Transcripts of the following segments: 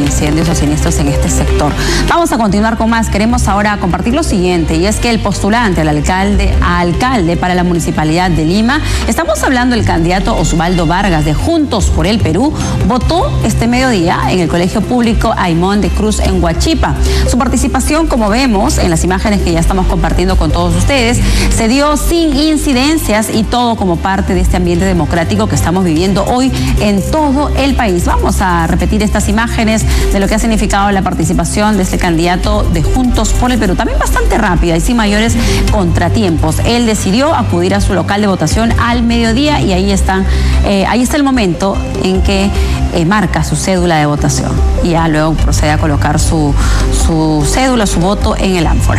incendios o siniestros en este sector. Vamos a continuar con más. Queremos ahora compartir lo siguiente, y es que el postulante al alcalde para la Municipalidad de Lima, estamos hablando del candidato Osvaldo Vargas de Juntos por el Perú, votó este mediodía en el Colegio Público Aymón de Cruz en Huachipa. Su participación, como vemos en las imágenes que ya estamos compartiendo con todos ustedes, se dio sin incidencias y todo como parte de este ambiente democrático que estamos viviendo hoy en todo el país. Vamos a repetir estas imágenes de lo que ha significado la participación de este candidato de Juntos por el Perú. También bastante rápida y sin mayores contratiempos. Él decidió acudir a su local de votación al mediodía y ahí está el momento en que marca su cédula de votación y ya luego procede a colocar su cédula, su voto en el ánfora.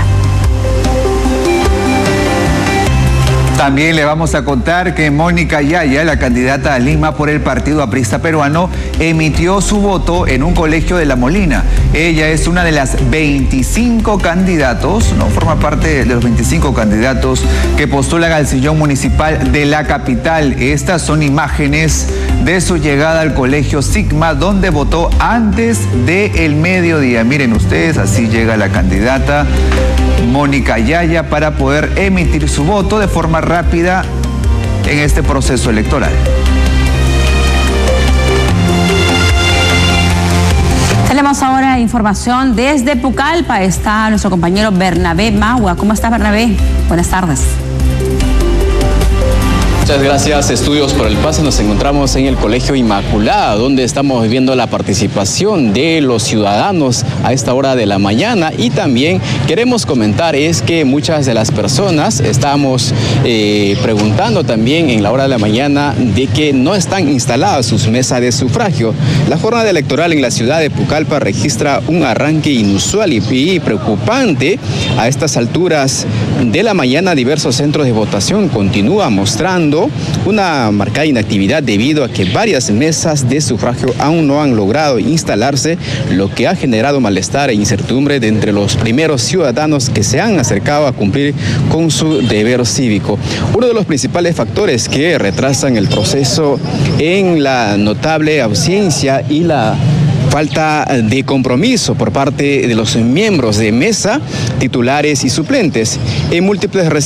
También le vamos a contar que Mónica Yaya, la candidata a Lima por el Partido Aprista Peruano, emitió su voto en un colegio de La Molina. Ella es una de las 25 candidatos, no forma parte de los 25 candidatos que postulan al sillón municipal de la capital. Estas son imágenes de su llegada al colegio Sigma, donde votó antes del mediodía. Miren ustedes, así llega la candidata Mónica Yaya para poder emitir su voto de forma rápida en este proceso electoral. Tenemos ahora información desde Pucallpa. Está nuestro compañero Bernabé Magua. ¿Cómo estás, Bernabé? Buenas tardes. Muchas gracias, Estudios por el Pase. Nos encontramos en el Colegio Inmaculada, donde estamos viendo la participación de los ciudadanos a esta hora de la mañana. Y también queremos comentar es que muchas de las personas estamos preguntando también en la hora de la mañana de que no están instaladas sus mesas de sufragio. La jornada electoral en la ciudad de Pucallpa registra un arranque inusual y preocupante. A estas alturas de la mañana, diversos centros de votación continúan mostrando una marcada inactividad debido a que varias mesas de sufragio aún no han logrado instalarse, lo que ha generado malestar e incertidumbre de entre los primeros ciudadanos que se han acercado a cumplir con su deber cívico. Uno de los principales factores que retrasan el proceso en la notable ausencia y la falta de compromiso por parte de los miembros de mesa, titulares y suplentes. En múltiples